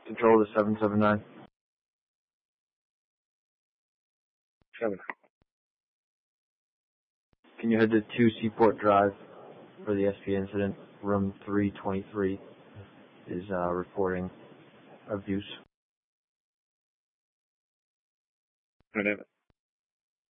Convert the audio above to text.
Control to 779. 7. Can you head to 2 Seaport Drive for the SP incident? Room 323 is reporting abuse. Whatever.